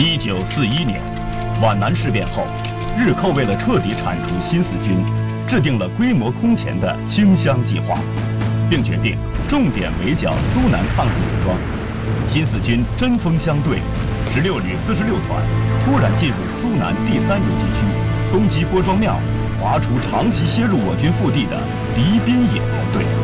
1941年，皖南事变后，日寇为了彻底铲除新四军，制定了规模空前的清湘计划，并决定重点围剿苏南抗日武装。新四军针锋相对，16旅46团突然进入苏南第3游击区，攻击郭庄庙，划除长期切入我军腹地的敌宾野联队。